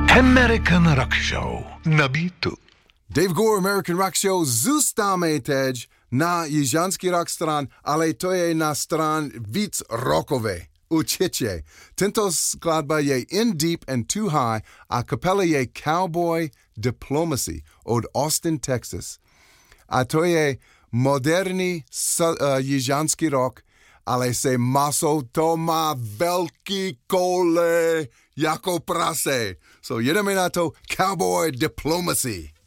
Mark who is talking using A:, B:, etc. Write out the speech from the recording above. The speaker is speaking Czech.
A: American Rock Show na Beatu.
B: Dave Gore American Rock Show zůstáme teď na jižanský rock stran, ale to je na stran víc rockové. Určitě. Tento skladba je In Deep and Too High a kapela je Cowboy Diplomacy od Austin, Texas. A to je moderní jižanský rock, ale se maso to má velký kole jako prase. So jedeme na to Cowboy Diplomacy.